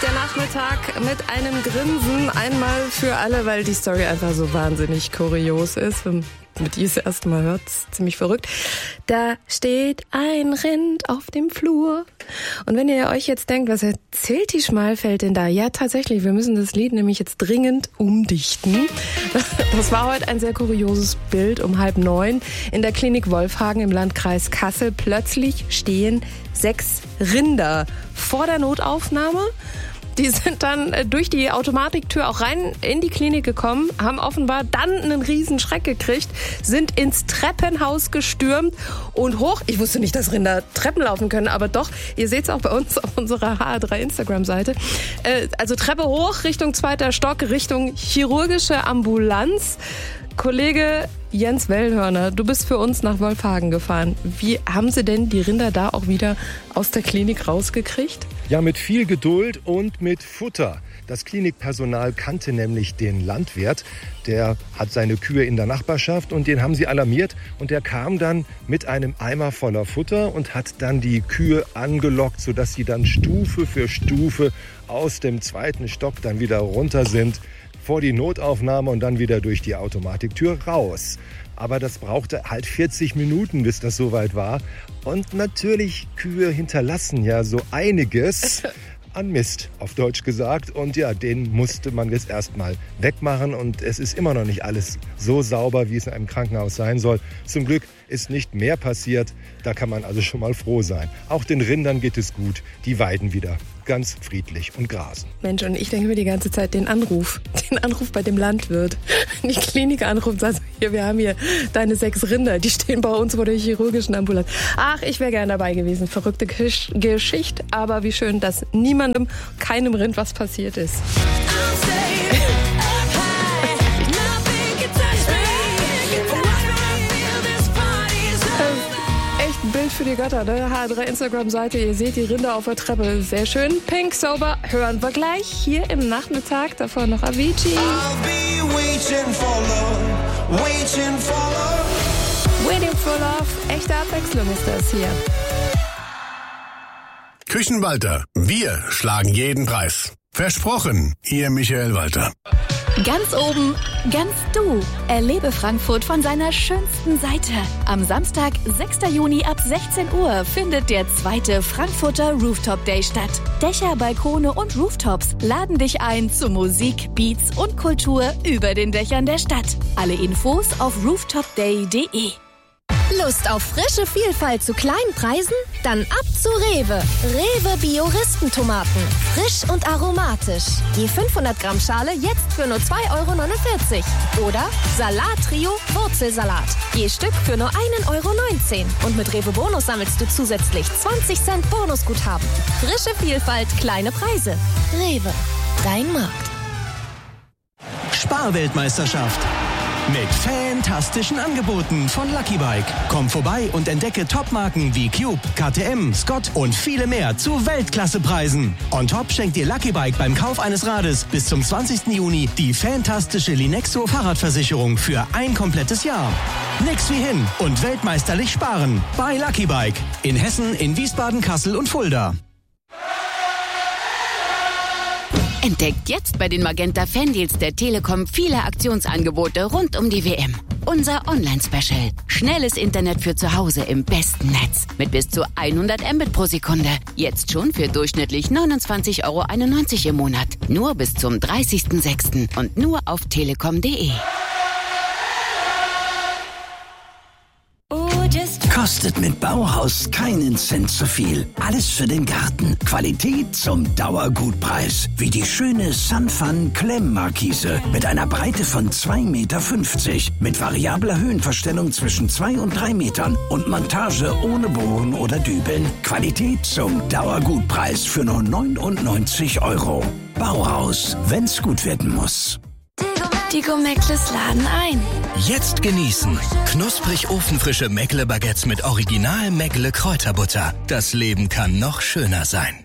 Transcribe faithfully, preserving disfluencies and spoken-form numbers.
der Nachmittag mit einem Grinsen. Einmal für alle, weil die Story einfach so wahnsinnig kurios ist. Wenn mit ihr das erste Mal hört, ist ziemlich verrückt. Da steht ein Rind auf dem Flur. Und wenn ihr euch jetzt denkt, was erzählt die Schmalfeld denn da? Ja, tatsächlich, wir müssen das Lied nämlich jetzt dringend umdichten. Das war heute ein sehr kurioses Bild um halb neun in der Klinik Wolfhagen im Landkreis Kassel. Plötzlich stehen sechs Rinder vor der Notaufnahme. Die sind dann durch die Automatiktür auch rein in die Klinik gekommen, haben offenbar dann einen riesen Schreck gekriegt, sind ins Treppenhaus gestürmt und hoch. Ich wusste nicht, dass Rinder Treppen laufen können, aber doch, ihr seht es auch bei uns auf unserer H R drei Instagram-Seite. Äh, also Treppe hoch, Richtung zweiter Stock, Richtung chirurgische Ambulanz. Kollege Jens Wellhörner, du bist für uns nach Wolfhagen gefahren. Wie haben Sie denn die Rinder da auch wieder aus der Klinik rausgekriegt? Ja, mit viel Geduld und mit Futter. Das Klinikpersonal kannte nämlich den Landwirt. Der hat seine Kühe in der Nachbarschaft und den haben sie alarmiert. Und der kam dann mit einem Eimer voller Futter und hat dann die Kühe angelockt, sodass sie dann Stufe für Stufe aus dem zweiten Stock dann wieder runter sind, vor die Notaufnahme und dann wieder durch die Automatiktür raus. Aber das brauchte halt vierzig Minuten, bis das soweit war. Und natürlich, Kühe hinterlassen ja so einiges an Mist, auf Deutsch gesagt. Und ja, den musste man jetzt erstmal wegmachen. Und es ist immer noch nicht alles so sauber, wie es in einem Krankenhaus sein soll. Zum Glück ist nicht mehr passiert. Da kann man also schon mal froh sein. Auch den Rindern geht es gut. Die weiden wieder ganz friedlich und grasen. Mensch, und ich denke mir die ganze Zeit den Anruf, den Anruf bei dem Landwirt. Die Klinik anruft und sagt, hier, wir haben hier deine sechs Rinder, die stehen bei uns vor der chirurgischen Ambulanz. Ach, ich wäre gern dabei gewesen. Verrückte Gesch- Geschichte, aber wie schön, dass niemandem, keinem Rind was passiert ist. Bild für die Götter, ne? H R drei Instagram-Seite, ihr seht die Rinder auf der Treppe. Sehr schön. Pink Sober hören wir gleich hier im Nachmittag. Davor noch Avicii. Waiting for love, waiting for love. Waiting for love. Echte Abwechslung ist das hier. Küchenwalter, wir schlagen jeden Preis. Versprochen, Ihr Michael Walter. Ganz oben, ganz du. Erlebe Frankfurt von seiner schönsten Seite. Am Samstag, sechster Juni ab sechzehn Uhr findet der zweite Frankfurter Rooftop Day statt. Dächer, Balkone und Rooftops laden dich ein zu Musik, Beats und Kultur über den Dächern der Stadt. Alle Infos auf rooftopday punkt de. Lust auf frische Vielfalt zu kleinen Preisen? Dann ab zu Rewe. Rewe Bio-Ristentomaten. Frisch und aromatisch. Je fünfhundert Gramm Schale jetzt für nur zwei Euro neunundvierzig. Oder Salat-Trio Wurzelsalat. Je Stück für nur ein Euro neunzehn. Und mit Rewe Bonus sammelst du zusätzlich zwanzig Cent Bonusguthaben. Frische Vielfalt, kleine Preise. Rewe. Dein Markt. Sparweltmeisterschaft. Mit fantastischen Angeboten von Lucky Bike. Komm vorbei und entdecke Topmarken wie Cube, K T M, Scott und viele mehr zu Weltklassepreisen. On top schenkt dir Lucky Bike beim Kauf eines Rades bis zum zwanzigsten Juni die fantastische Linexo Fahrradversicherung für ein komplettes Jahr. Nix wie hin und weltmeisterlich sparen bei Lucky Bike. In Hessen, in Wiesbaden, Kassel und Fulda. Entdeckt jetzt bei den Magenta Fandeals der Telekom viele Aktionsangebote rund um die W M. Unser Online-Special. Schnelles Internet für zu Hause im besten Netz. Mit bis zu hundert Mbit pro Sekunde. Jetzt schon für durchschnittlich neunundzwanzig Euro einundneunzig im Monat. Nur bis zum dreißigsten sechsten und nur auf telekom punkt de. Kostet mit Bauhaus keinen Cent zu viel. Alles für den Garten. Qualität zum Dauergutpreis. Wie die schöne Sunfun Klemmmarkise mit einer Breite von zwei Komma fünfzig Meter. Mit variabler Höhenverstellung zwischen zwei und drei Metern. Und Montage ohne Bohren oder Dübeln. Qualität zum Dauergutpreis für nur neunundneunzig Euro. Bauhaus, wenn's gut werden muss. Die Gomeckles laden ein. Jetzt genießen. Knusprig ofenfrische Meckle-Baguettes mit Original Meckle Kräuterbutter. Das Leben kann noch schöner sein.